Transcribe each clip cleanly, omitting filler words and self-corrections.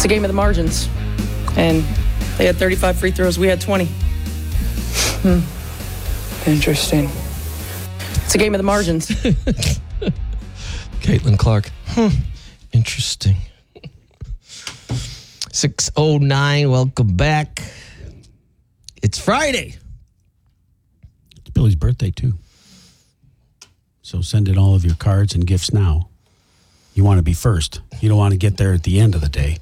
It's a game of the margins. And they had 35 free throws. We had 20. Interesting. It's a game of the margins. Caitlin Clark. Interesting. 6:09. Welcome back. It's Friday. It's Billy's birthday, too. So send in all of your cards and gifts now. You want to be first. You don't want to get there at the end of the day.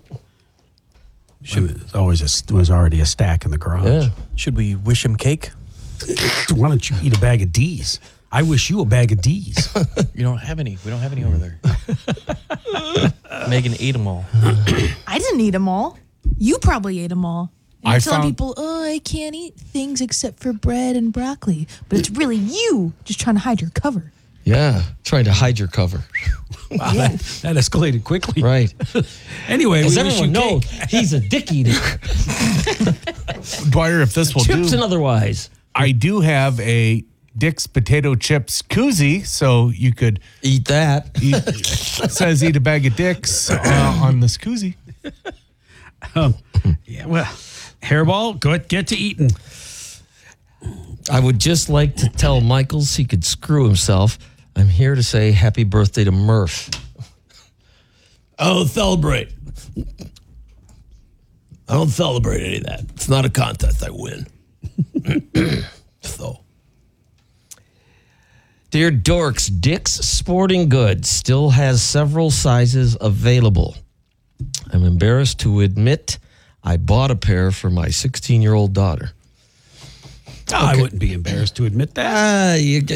There's already a stack in the garage. Yeah. Should we wish him cake? Why don't you eat a bag of D's? I wish you a bag of D's. You don't have any. We don't have any over there. Megan ate them all. I didn't eat them all. You probably ate them all. You're telling found- people, I can't eat things except for bread and broccoli. But it's really you just trying to hide your cover. Yeah. Trying to hide your cover. Wow, that escalated quickly. Right. Anyway, As we wish you everyone knows, cake. he's a dick eater. Dwyer, if this will Chips do, and otherwise. I do have a Dick's Potato Chips koozie, so you could Eat that. eat. It says eat a bag of Dick's on this koozie. Yeah, well, Hairball, get to eating. I would just like to tell Michaels he could screw himself. I'm here to say happy birthday to Murph. I don't celebrate any of that. It's not a contest. I win. So. Dear Dorks, Dick's Sporting Goods still has several sizes available. I'm embarrassed to admit I bought a pair for my 16-year-old daughter. I wouldn't be embarrassed to admit that.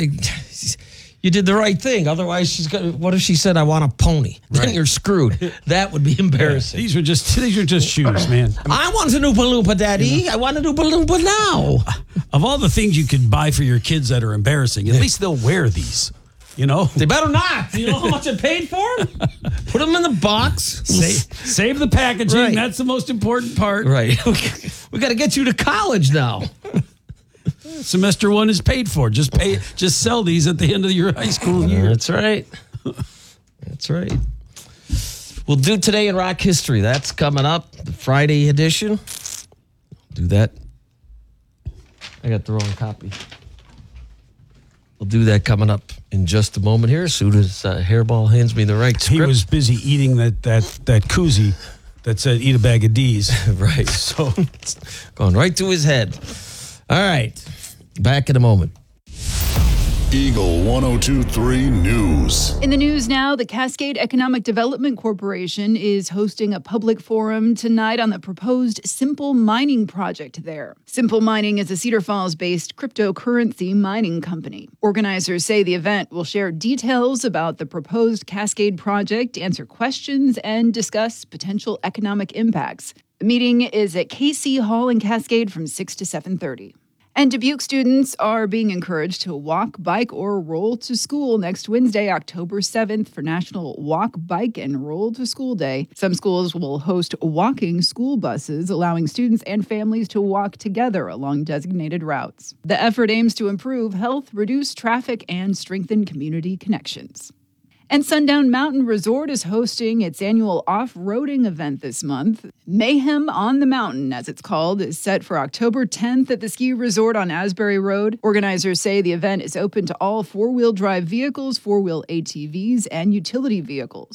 You did the right thing. Otherwise, she's got. What if she said, "I want a pony"? Then you're screwed. That would be embarrassing. These are just shoes, man. I want an Oompa Loompa, Daddy. I want an Oompa Loompa now. Of all the things you could buy for your kids that are embarrassing, at least they'll wear these. You know, They better not. You know how much I paid for them? Put them in the box. save the packaging. Right. That's the most important part. Right. We got to get you to college now. Semester one is paid for. Just sell these at the end of your high school year. That's right. That's right. We'll do Today in Rock History. That's coming up, the Friday edition. Do that. I got the wrong copy. We'll do that coming up in just a moment here, as soon as Hairball hands me the right script. He was busy eating that koozie that said "eat a bag of D's." right. So it's going right to his head. All right. Back in a moment. Eagle 102.3 News. In the news now, the Cascade Economic Development Corporation is hosting a public forum tonight on the proposed Simple Mining project there. Simple Mining is a Cedar Falls-based cryptocurrency mining company. Organizers say the event will share details about the proposed Cascade project, answer questions, and discuss potential economic impacts. The meeting is at KC Hall in Cascade from 6 to 7:30. And Dubuque students are being encouraged to walk, bike, or roll to school next Wednesday, October 7th for National Walk, Bike, and Roll to School Day. Some schools will host walking school buses, allowing students and families to walk together along designated routes. The effort aims to improve health, reduce traffic, and strengthen community connections. And Sundown Mountain Resort is hosting its annual off-roading event this month. Mayhem on the Mountain, as it's called, is set for October 10th at the ski resort on Asbury Road. Organizers say the event is open to all four-wheel drive vehicles, four-wheel ATVs, and utility vehicles.